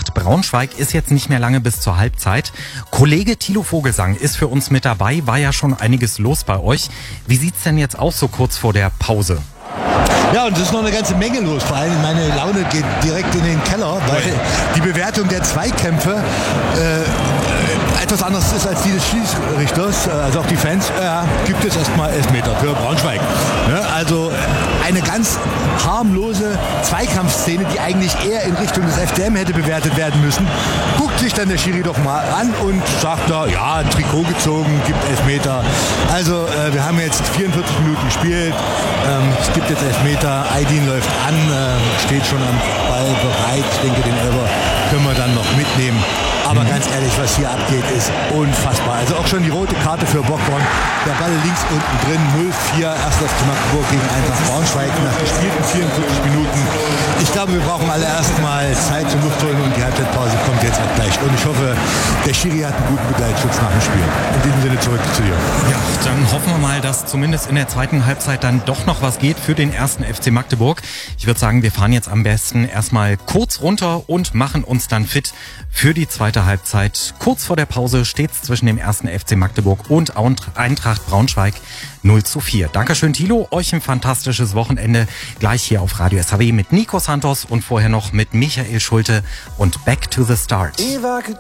Eintracht Braunschweig ist jetzt nicht mehr lange bis zur Halbzeit. Kollege Thilo Vogelsang ist für uns mit dabei, war ja schon einiges los bei euch. Wie sieht's denn jetzt aus so kurz vor der Pause? Ja, und es ist noch eine ganze Menge los. Vor allem meine Laune geht direkt in den Keller, weil die Bewertung der Zweikämpfe etwas anderes ist als die des Schiedsrichters. Also auch die Fans gibt es erstmal Elfmeter für Braunschweig. Ne? Also eine ganz harmlose Zweikampfszene, die eigentlich eher in Richtung des FCM hätte bewertet werden müssen. Guckt sich dann der Schiri doch mal an und sagt da, ja, ein Trikot gezogen, gibt Elfmeter. Also wir haben jetzt 44 Minuten gespielt. Es gibt jetzt Elfmeter. Aydin läuft an, steht schon am Ball bereit. Ich denke, den Elfer können wir dann noch mitnehmen. Aber ganz ehrlich, was hier abgeht, ist unfassbar. Also auch schon die rote Karte für Bockhorn. Der Ball links unten drin, 0-4, erst FC Magdeburg gegen Eintracht Braunschweig nach gespielten 44 Minuten. Ich glaube, wir brauchen alle erstmal Zeit zum Luftholen und die Halbzeitpause kommt jetzt auch gleich. Und ich hoffe, der Schiri hat einen guten Begleitschutz nach dem Spiel. In diesem Sinne zurück zu dir. Ja, dann hoffen wir mal, dass zumindest in der zweiten Halbzeit dann doch noch was geht für den ersten FC Magdeburg. Ich würde sagen, wir fahren jetzt am besten erstmal kurz runter und machen uns dann fit für die zweite Halbzeit. Kurz vor der Pause steht's zwischen dem ersten FC Magdeburg und Eintracht Braunschweig 0-4. Dankeschön, Thilo. Euch ein fantastisches Wochenende. Gleich hier auf Radio SAW mit Nico Santos und vorher noch mit Michael Schulte und Back to the Start.